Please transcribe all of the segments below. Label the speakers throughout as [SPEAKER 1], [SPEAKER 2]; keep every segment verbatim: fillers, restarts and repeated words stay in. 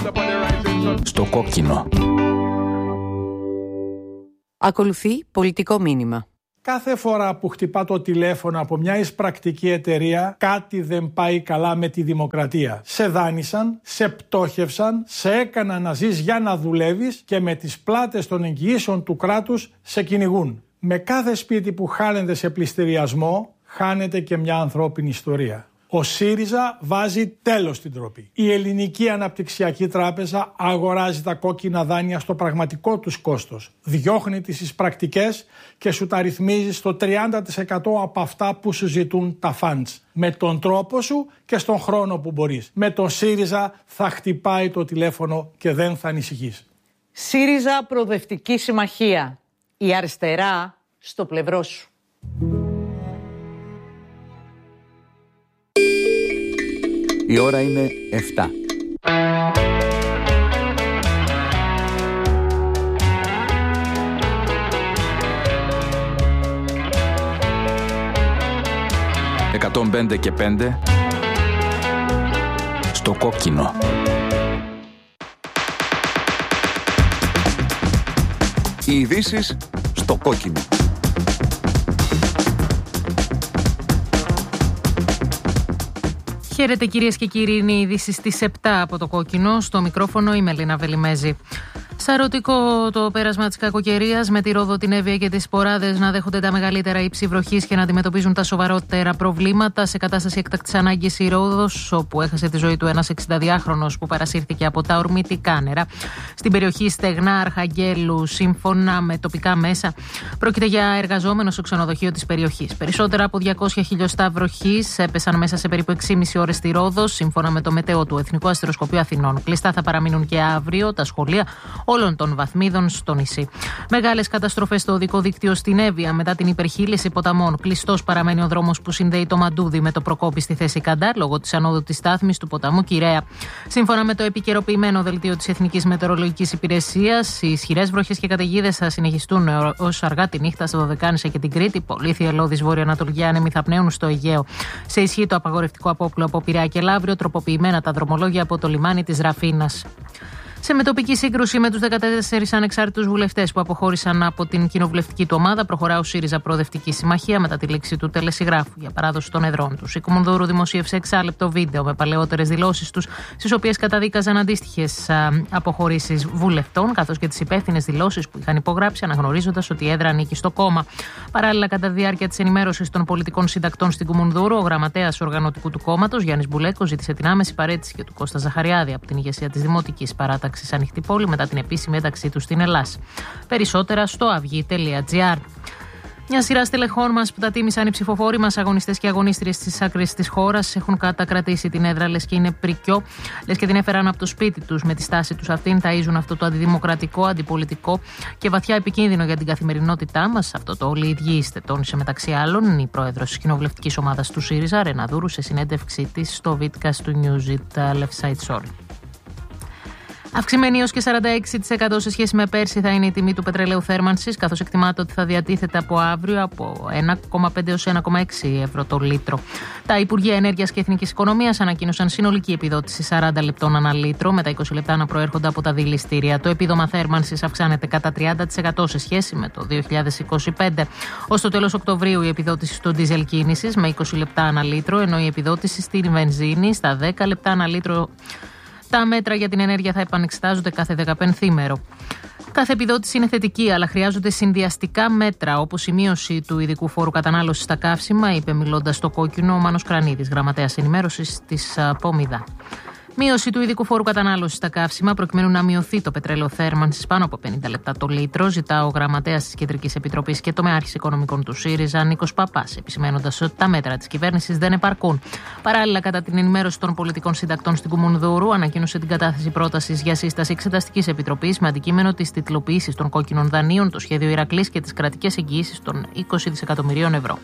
[SPEAKER 1] Στο κόκκινο.
[SPEAKER 2] Ακολουθεί πολιτικό μήνυμα.
[SPEAKER 3] Κάθε φορά που χτυπά το τηλέφωνο από μια εισπρακτική εταιρεία, κάτι δεν πάει καλά με τη δημοκρατία. Σε δάνεισαν, σε πτώχευσαν, σε έκαναν να ζεις για να δουλεύεις και με τις πλάτες των εγγυήσεων του κράτους σε κυνηγούν. Με κάθε σπίτι που χάνεται σε πληστηριασμό, χάνεται και μια ανθρώπινη ιστορία. Ο ΣΥΡΙΖΑ βάζει τέλος στην ντροπή. Η Ελληνική Αναπτυξιακή Τράπεζα αγοράζει τα κόκκινα δάνεια στο πραγματικό τους κόστος. Διώχνει τις εισπρακτικές και σου τα ρυθμίζει στο τριάντα τοις εκατό από αυτά που σου ζητούν τα φαντς. Με τον τρόπο σου και στον χρόνο που μπορείς. Με τον ΣΥΡΙΖΑ θα χτυπάει το τηλέφωνο και δεν θα ανησυχείς.
[SPEAKER 2] ΣΥΡΙΖΑ Προοδευτική Συμμαχία. Η αριστερά στο πλευρό σου.
[SPEAKER 1] Η ώρα είναι εφτά. εκατόν πέντε και πέντε στο κόκκινο. Οι ειδήσεις στο κόκκινο.
[SPEAKER 4] Χαίρετε κυρίες και κύριοι, είναι οι ειδήσεις στις επτά από το κόκκινο. Στο μικρόφωνο η Μελίνα Βελιμέζη. Σαρωτικό το πέρασμα της κακοκαιρίας, με τη Ρόδο, την Εύβοια και τις Σποράδες να δέχονται τα μεγαλύτερα ύψη βροχής και να αντιμετωπίζουν τα σοβαρότερα προβλήματα. Σε κατάσταση έκτακτης ανάγκης η Ρόδος, όπου έχασε τη ζωή του ένας εξηνταδυάχρονος που παρασύρθηκε από τα ορμητικά νερά. Στην περιοχή Στεγνά Αρχαγγέλου, σύμφωνα με τοπικά μέσα, πρόκειται για εργαζόμενο στο ξενοδοχείο της περιοχής. Περισσότερα από διακόσια χιλιοστά βροχής έπεσαν μέσα σε περίπου έξι και μισή ώρες στη Ρόδο, σύμφωνα με το μετέο του Εθνικού Αστεροσκοπείου Αθηνών. Κλειστά θα παραμείνουν και αύριο τα σχολεία όλων των βαθμίδων στο νησί. Μεγάλες καταστροφές στο οδικό δίκτυο στην Εύβοια μετά την υπερχείληση ποταμών. Κλειστός παραμένει ο δρόμος που συνδέει το Μαντούδι με το Προκόπη στη θέση Καντάρ λόγω της ανόδου της στάθμης του ποταμού Κυραία. Σύμφωνα με το επικαιροποιημένο δελτίο της Εθνικής Μετεωρολογικής Υπηρεσίας, οι ισχυρές βροχές και καταιγίδες θα συνεχιστούν ως αργά τη νύχτα στα Δωδεκάνησα και την Κρήτη. Πολλοί θυελλώδεις βορειοανατολικοί άνεμοι θα πνέουν στο Αιγαίο. Σε ισχύ το απαγορευτικό απόπλο από Πειραιά και Λαύριο, τροποποιημένα τα δρομολόγια από το λιμάνι της Ραφίνας. Σε μετοπική σύγκρουση με τους δεκατέσσερις ανεξάρτητους βουλευτές που αποχώρησαν από την κοινοβουλευτική του ομάδα, προχωρά ο ΣΥΡΙΖΑ Προοδευτική Συμμαχία μετά τη λήξη του τελεσυγράφου για παράδοση των εδρών τους. Η Κουμουνδούρου δημοσίευσε εξάλεπτο βίντεο με παλαιότερες δηλώσεις τους, στις οποίες καταδίκαζαν αντίστοιχες αποχωρήσεις βουλευτών, καθώς και τις υπεύθυνες δηλώσεις που είχαν υπογράψει, αναγνωρίζοντας ότι η έδρα ανήκει στο κόμμα. Παράλληλα, κατά τη διάρκεια της ενημέρωσης των πολιτικών συντακτών στην Κουμουνδούρου, ο γραμματέας οργανωτικού του κόμματος, Γιάννης Μπουλέκος, ζήτησε την άμεση παραίτηση και του Κώστα Ζαχαριάδη από την ηγεσία της Δημοτικής Παράταξης Ανοιχτή Πόλη μετά την επίσημη ένταξή του στην Ελλάς. Περισσότερα στο αυγή τελεία τζι άρ. Μια σειρά στελεχών μας που τα τίμησαν οι ψηφοφόροι μας, αγωνιστές και αγωνίστριες της άκρης της χώρας, έχουν κατακρατήσει την έδρα, λες και είναι πρικιό, λες και την έφεραν από το σπίτι τους. Με τη στάση τους αυτήν ταΐζουν αυτό το αντιδημοκρατικό, αντιπολιτικό και βαθιά επικίνδυνο για την καθημερινότητά μας. Αυτό το όλοι οι ίδιοι είστε, τόνισε μεταξύ άλλων η πρόεδρος της κοινοβουλευτικής ομάδας του ΣΥΡΙΖΑ, Ρένα Δούρου, σε συνέντευξή της στο βίντκαστ του Newsit Left Side Story. Αυξημένη έως και σαράντα έξι τοις εκατό σε σχέση με πέρσι θα είναι η τιμή του πετρελαίου θέρμανσης, καθώς εκτιμάται ότι θα διατίθεται από αύριο από ένα κόμμα πέντε έως ένα κόμμα έξι ευρώ το λίτρο. Τα Υπουργεία Ενέργειας και Εθνικής Οικονομίας ανακοίνωσαν συνολική επιδότηση σαράντα λεπτών ανά λίτρο, με τα είκοσι λεπτά να προέρχονται από τα δηληστήρια. Το επίδομα θέρμανσης αυξάνεται κατά τριάντα τοις εκατό σε σχέση με το δύο χιλιάδες είκοσι πέντε. Ως το τέλος Οκτωβρίου η επιδότηση στο ντίζελ κίνησης με είκοσι λεπτά ανά λίτρο, ενώ η επιδότηση στην βενζίνη στα δέκα λεπτά ανά λίτρο. Τα μέτρα για την ενέργεια θα επανεξετάζονται κάθε δεκαπενθήμερο. Κάθε επιδότηση είναι θετική, αλλά χρειάζονται συνδυαστικά μέτρα, όπως η μείωση του ειδικού φόρου κατανάλωσης στα καύσιμα, είπε μιλώντας στο κόκκινο ο Μάνος Κρανίδης, γραμματέας ενημέρωσης της ΠΟΜΙΔΑ. Μείωση του ειδικού φόρου κατανάλωσης στα καύσιμα, προκειμένου να μειωθεί το πετρέλαιο θέρμανσης πάνω από πενήντα λεπτά το λίτρο, ζητά ο γραμματέας της Κεντρικής Επιτροπής και τομεάρχης οικονομικών του ΣΥΡΙΖΑ, Νίκος Παπάς, επισημένοντας ότι τα μέτρα της κυβέρνησης δεν επαρκούν. Παράλληλα, κατά την ενημέρωση των πολιτικών συντακτών στην Κουμουνδούρου, ανακοίνωσε την κατάθεση πρότασης για σύσταση εξεταστικής επιτροπής με αντικείμενο της τιτλοποίησης των κόκκινων δανείων, το σχέδιο Ηρακλής και τις κρατικές εγγυήσεις των είκοσι δισεκατομμυρίων ευρώ.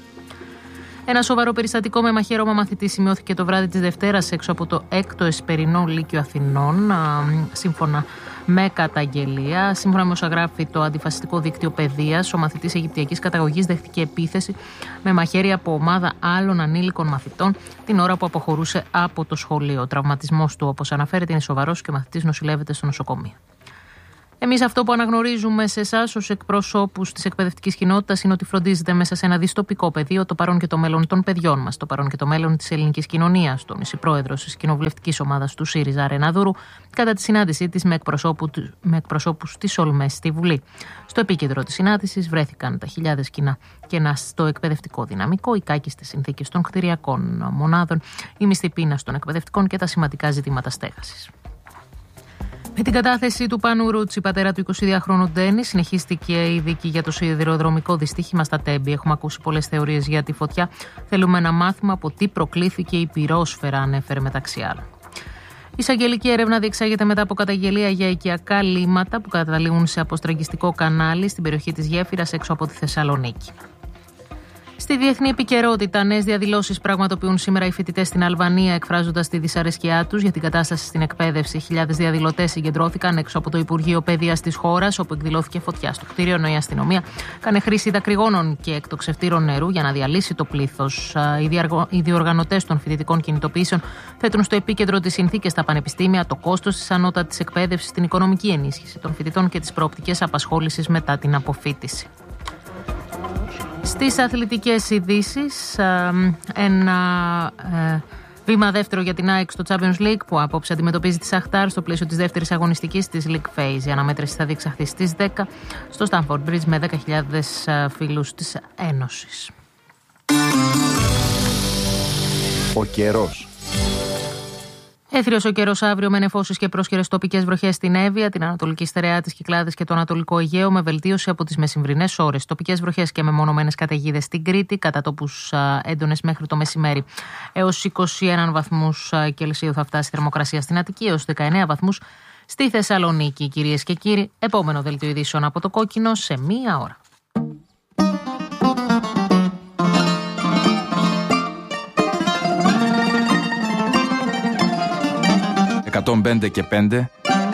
[SPEAKER 4] Ένα σοβαρό περιστατικό με μαχαίρωμα μαθητή σημειώθηκε το βράδυ της Δευτέρας έξω από το έκτο Εσπερινό Λύκειο Αθηνών. Σύμφωνα με καταγγελία. Σύμφωνα με όσα γράφει το αντιφασιστικό δίκτυο παιδείας, ο μαθητής Αιγυπτιακής καταγωγής δέχτηκε επίθεση με μαχαίρι από ομάδα άλλων ανήλικων μαθητών την ώρα που αποχωρούσε από το σχολείο. Ο τραυματισμός του, όπως αναφέρεται, είναι σοβαρός και ο μαθητής νοσηλεύεται στο νοσοκομείο. Εμείς αυτό που αναγνωρίζουμε σε εσάς ως εκπροσώπους της εκπαιδευτικής κοινότητας είναι ότι φροντίζετε μέσα σε ένα δυστοπικό πεδίο το παρόν και το μέλλον των παιδιών μας, το παρόν και το μέλλον της ελληνικής κοινωνίας, τόνισε η πρόεδρος της κοινοβουλευτικής ομάδας του ΣΥΡΙΖΑ, Ρένα Δούρου, κατά τη συνάντησή της με, με εκπροσώπους της ΟΛΜΕΣ στη Βουλή. Στο επίκεντρο της συνάντησης βρέθηκαν τα χιλιάδες κοινά κενά στο εκπαιδευτικό δυναμικό, οι κάκιστες συνθήκες των κτηριακών μονάδων, η μισθή πείνας των εκπαιδευτικών και τα σημαντικά ζητήματα στέγασης. Με την κατάθεση του Πάνου Ρούτσι, πατέρα του εικοσιδυάχρονου Ντένι, συνεχίστηκε η δίκη για το σιδηροδρομικό δυστύχημα στα Τέμπη. Έχουμε ακούσει πολλές θεωρίες για τη φωτιά. Θέλουμε ένα μάθημα από τι προκλήθηκε η πυρόσφαιρα, ανέφερε μεταξύ άλλων. Η εισαγγελική έρευνα διεξάγεται μετά από καταγγελία για οικιακά λίμματα που καταλήγουν σε αποστραγγιστικό κανάλι στην περιοχή της Γέφυρας έξω από τη Θεσσαλονίκη. Στη διεθνή επικαιρότητα, νέες διαδηλώσεις πραγματοποιούν σήμερα οι φοιτητές στην Αλβανία, εκφράζοντας τη δυσαρέσκειά τους για την κατάσταση στην εκπαίδευση. Χιλιάδες διαδηλωτές συγκεντρώθηκαν έξω από το Υπουργείο Παιδείας της χώρας, όπου εκδηλώθηκε φωτιά στο κτίριο, ενώ η αστυνομία κάνει χρήση δακρυγόνων και εκτοξευτήρων νερού για να διαλύσει το πλήθος. Οι διοργανωτές των φοιτητικών κινητοποιήσεων θέτουν στο επίκεντρο τις συνθήκες στα πανεπιστήμια, το κόστος της ανώτατης εκπαίδευσης, την οικονομική ενίσχυση των φοιτητών και τις προοπτικές απασχόλησης μετά την αποφοίτηση. Στις αθλητικές ειδήσεις, ένα ε, βήμα δεύτερο για την ΑΕΚ στο Champions League που απόψε αντιμετωπίζει τη Σαχτάρ στο πλαίσιο της δεύτερης αγωνιστικής της League Phase. Η αναμέτρηση θα διεξαχθεί στις δέκα στο Stamford Bridge με δέκα χιλιάδες φίλους της Ένωσης.
[SPEAKER 1] Ο καιρός.
[SPEAKER 4] Έθριος ο καιρός αύριο με νεφώσεις και πρόσκαιρες τοπικές βροχές στην Εύβοια, την Ανατολική Στερεά, τις Κυκλάδες και το Ανατολικό Αιγαίο, με βελτίωση από τις μεσημβρινές ώρες. Τοπικές βροχές και μεμονωμένες καταιγίδες στην Κρήτη, κατά τόπους έντονες μέχρι το μεσημέρι. Έως είκοσι ένα βαθμούς Κελσίου θα φτάσει η θερμοκρασία στην Αττική, έως δεκαεννέα βαθμούς στη Θεσσαλονίκη. Κυρίες και κύριοι, επόμενο δελτίο ειδήσεων από το Κόκκινο σε μία ώρα.
[SPEAKER 1] εκατόν πέντε και πέντε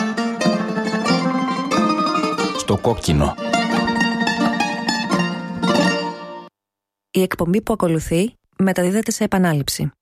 [SPEAKER 1] στο Κόκκινο.
[SPEAKER 5] Η εκπομπή που ακολουθεί μεταδίδεται σε επανάληψη.